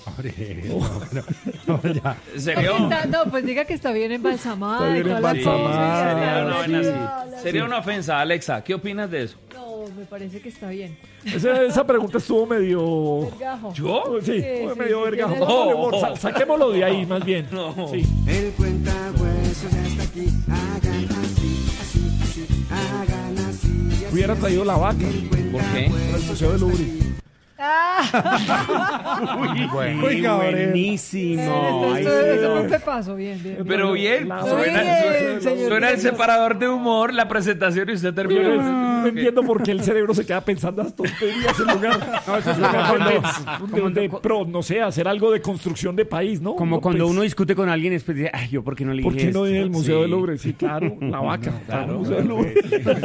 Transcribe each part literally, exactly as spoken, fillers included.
Hombre, no, no, ya. ¿Sería, Está- no, pues diga que está bien embalsamada. Está y bien toda la embalsamada, cosa, y sería está una bien vaina así. así? Sería una ofensa, Alexa. ¿Qué opinas de eso? No, me parece que está bien. Esa, esa pregunta estuvo medio... Gajo. ¿Yo? Sí, Sí, fue sí, medio sí, vergajo. tiene- Vamos, Oh, oh. sa- saquémoslo de ahí, más bien. No. Sí. El cuentahuesos ya está aquí. Hagan así, así, así. Hagan así, así. Hubiera traído la vaca ¿Por qué? para el Museo del Louvre. Bueno, Uy, Gabriel. buenísimo. Ahí Esto, esto, sí. esto fue un pepazo, bien, bien. bien. Pero bien, La- suena, Bien, suena- señor suena el director. separador de humor, la presentación y usted Yo termina. no, no entiendo por qué el cerebro se queda pensando las tonterías en lugar, No, eso es en como lugar de, cuando- de- de pro, no sé, hacer algo de construcción de país, ¿no? Como No, cuando pues, uno discute con alguien y después dice, ay, yo por qué no le dije ¿por qué no esto? en el Museo Sí. del Louvre? Sí, claro, la vaca. Claro. el Museo del Louvre.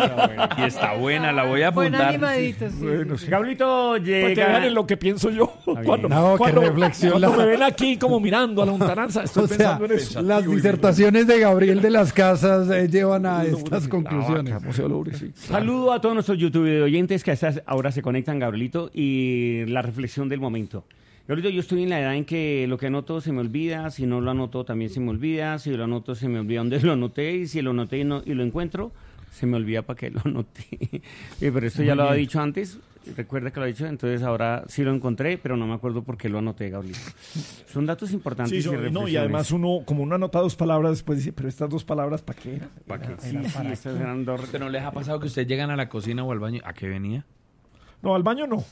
Y está buena, la voy a Buen apuntar. animadito, sí. Bueno, sí, sí. sí. Gablito Para que vean llega... en lo que pienso yo. Cuando, No, qué cuando- reflexión cuando la- me ven aquí como mirando a la lontananza, estoy O sea, pensando en eso. las disertaciones de Gabriel de las Casas eh, llevan a estas La conclusiones. vaca, Museo del Louvre, sí. Saludo a todos nuestros YouTube oyentes que a estas ahora se conectan, Gabrielito, y la reflexión del momento. Gabrielito, yo estoy en la edad en que lo que anoto se me olvida, si no lo anoto también se me olvida, si lo anoto se me olvida dónde lo anoté, y si lo anoté y, no- y lo encuentro, se me olvida para qué lo anoté. Eh, pero esto ya lo había dicho antes, recuerda que lo he dicho, entonces ahora sí lo encontré, pero no me acuerdo por qué lo anoté, Gabrielito. Son datos importantes Sí, y son- no, y reflexiones. además uno, como uno anota dos palabras, después dice, pero estas dos palabras, ¿para qué eran? ¿Para qué? Sí, sí, estas eran dos... ¿Pero no les ha pasado que ustedes llegan a la cocina o al baño? ¿A qué venía? No, al baño no.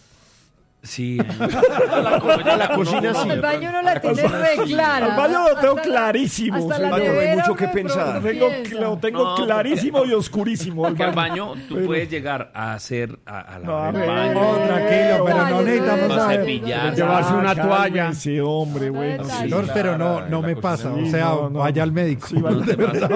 Sí. A la, co- a la cocina sí. El baño no la tiene re clara. Al baño lo tengo Hasta la- clarísimo. Hasta sí. la Al baño no hay nevera, mucho que hombre, pensar. pero Lo tengo, piensa. lo tengo No, porque- clarísimo y oscurísimo. al Porque al baño. baño tú Pero- puedes llegar a hacer a, a la No, a del ver. baño. No, tranquilo, pero no necesitamos Para saber. cepillar. Llevarse una Ah, toalla. Sí, hombre, bueno. No, sí. Doctor, pero no, no me pasa. O sea, no, no. vaya al médico. Sí, vaya- De verdad.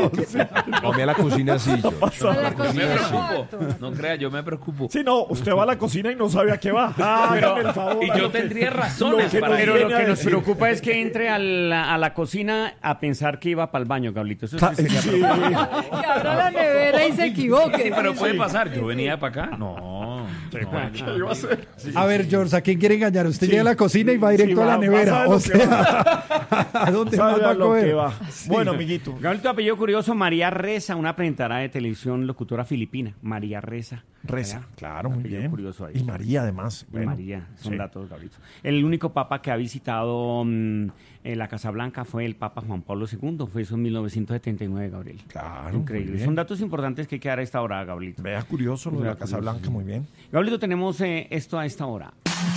A mí a la cocina sí. Yo. A la Me cocina. preocupo. No crea, yo me preocupo. Sí, no, usted va a la cocina y no sabe a qué va. Ah, hágame el favor. Y yo Lo que- tendría lo razones que para nos Pero viene lo a que nos decir. preocupa es que entre a la, a la cocina a pensar que iba para el baño, Gablito. Eso sí sería Sí. preocupante. Que abra la nevera y se equivoque. Sí, pero puede pasar. Yo venía para acá. No. ¿Qué iba a hacer? A ver, George, ¿a quién quiere engañar? Usted llega a la cocina y va directo Sí, a la va- nevera. va a O saber lo que sea, ¿a dónde más Sabe va a a lo que coger? va. Bueno, amiguito. Gablito, apellido curioso, María Reza, una presentadora de televisión, locutora filipina. María Reza. Reza, claro, muy Apellido bien. curioso ahí. Y María, además. Y bueno. María, son Sí. datos, Gablito. El único papa que ha visitado mm, eh, la Casa Blanca fue el Papa Juan Pablo segundo. Fue eso en mil novecientos setenta y nueve, Gabriel. Claro, muy Increíble. bien. Son datos importantes que hay que dar a esta hora, Gablito. Vea, curioso lo de la Vea, Casa curioso, Blanca, sí. muy bien. Gablito, tenemos eh, esto a esta hora.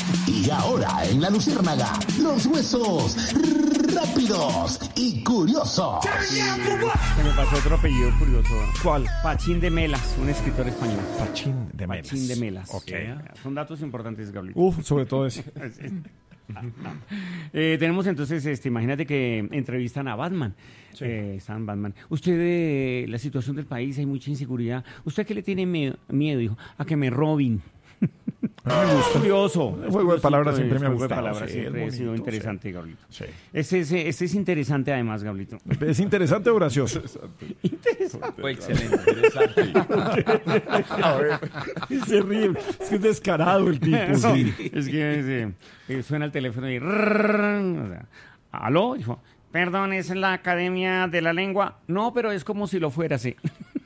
Y ahora en la Luciérnaga, los huesos rápidos y curiosos. Se me pasó otro apellido curioso. ¿Cuál? Pachín de Melas, un escritor español. Pachín de Melas. Pachín de Melas. Ok. Son datos importantes, Gablito. Uf, sobre todo ese. Eh, tenemos entonces, este, imagínate que entrevistan a Batman. Eh, están Batman. Usted, eh, la situación del país, hay mucha inseguridad. ¿Usted qué le tiene me- miedo? Dijo, a que me roben. A mí me gusta. Curioso. El juego de palabras siempre me ha El juego de gustado, palabras sí, siempre es ha sido bonito, interesante, Gablito. Sí. Este, es, este es interesante además, Gablito. ¿Es interesante o gracioso? Fue excelente, interesante. A ver. Se ríe. Es que es descarado el tipo. No, Sí. es que eh, eh, suena el teléfono y... rrrr, o sea, ¿aló? Dijo, perdón, ¿es la Academia de la Lengua? No, pero es como si lo fuera, sí.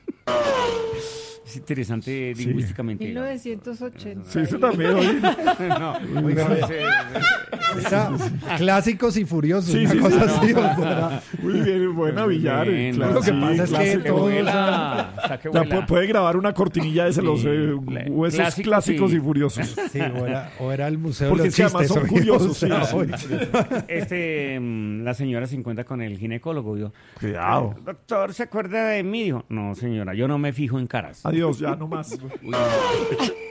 Es interesante Sí. lingüísticamente. mil novecientos ochenta. Sí, eso también. Oye. No, Oiga, no, ese- Esa- clásicos y furiosos, Sí, una sí, cosa sí, así. no. o sea, Muy bien, buena Muy Villar. bien, Claro, lo que sí, pasa es que clásico. que todo- vuela, hasta que O sea, vuela. pu- puede grabar una cortinilla de los Sí, eh, la- huesos clásicos clásicos y- y furiosos. sí, o era, o era el museo Porque de es que los además chistes. son oye, curiosos, o sea, sí, sí. oye. Este, mm, la señora se encuentra con el ginecólogo. Dijo, Cuidado. doctor, ¿se acuerda de mí? Dijo, no, señora, yo no me fijo en caras. Adiós, ya no más.